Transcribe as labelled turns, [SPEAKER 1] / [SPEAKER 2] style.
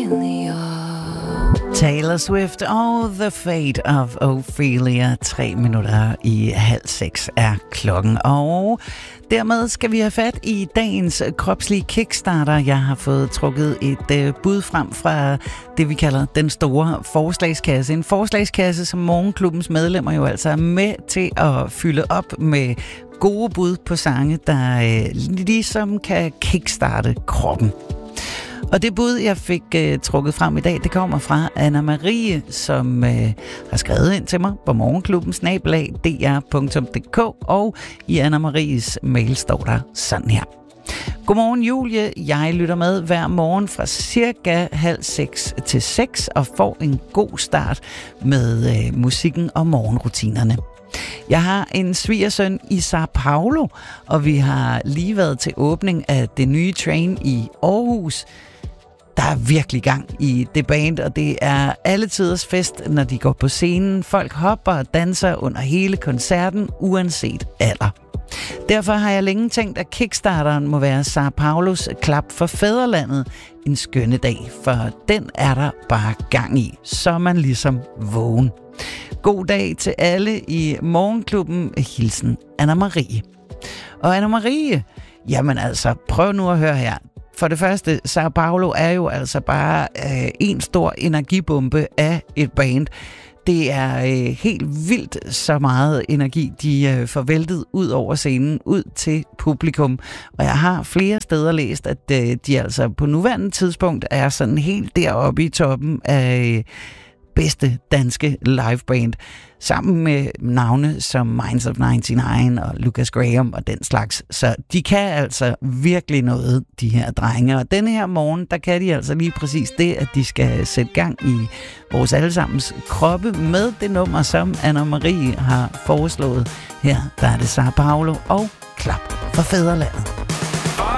[SPEAKER 1] Taylor Swift og The Fate of Ophelia. 5:03 er klokken, og dermed skal vi have fat i dagens kropslige kickstarter. Jeg har fået trukket et bud frem fra det, vi kalder den store forslagskasse. En forslagskasse, som Morgenklubbens medlemmer jo altså er med til at fylde op med gode bud på sange, der ligesom kan kickstarte kroppen. Og det bud, jeg fik trukket frem i dag, det kommer fra Anna Marie, som har skrevet ind til mig på morgenklubben@dr.dk, og i Anna Maries mail står der sådan her. Godmorgen Julie, jeg lytter med hver morgen fra cirka 5:30 til 6 og får en god start med musikken og morgenrutinerne. Jeg har en svigersøn i Sao Paulo, og vi har lige været til åbning af det nye train i Aarhus. Der er virkelig gang i det band, og det er alle tiders fest, når de går på scenen. Folk hopper og danser under hele koncerten, uanset alder. Derfor har jeg længe tænkt, at kickstarteren må være Sao Paulos klap for fædrelandet en skønne dag, for den er der bare gang i, så er man ligesom vågen. God dag til alle i Morgenklubben. Hilsen Anna Marie. Og Anna Marie, jamen altså, prøv nu at høre her. For det første, Sao Paulo er jo altså bare en stor energibombe af et band. Det er helt vildt så meget energi, de får væltet ud over scenen, ud til publikum. Og jeg har flere steder læst, at de altså på nuværende tidspunkt er sådan helt deroppe i toppen af bedste danske liveband, sammen med navne som Minds of 99 og Lucas Graham og den slags. Så de kan altså virkelig noget, de her drenge. Og denne her morgen, der kan de altså lige præcis det, at de skal sætte gang i vores allesammens kroppe med det nummer, som Anna Marie har foreslået. Her der er det Sao Paulo og klap for fædrelandet.